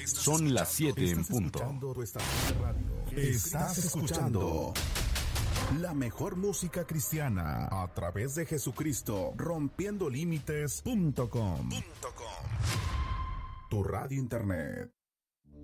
Son las 7 en punto. Estás escuchando la mejor música cristiana a través de Jesucristo, rompiendolímites.com. Tu radio internet.